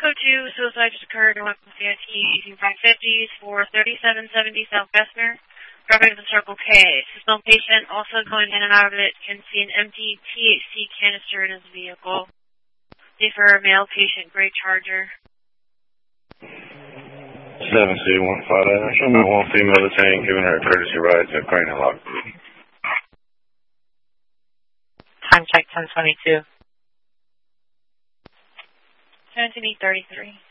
Code 2, suicide just occurred in Western CIT using 550s for 3770 South Bessemer, driving to the Circle K. Suspect patient also going in and out of it can see an empty THC canister in his vehicle. Safer male patient, gray Charger. 7C15, one female detained giving her a courtesy ride to Crane and Lock. Time check 1022. 1733.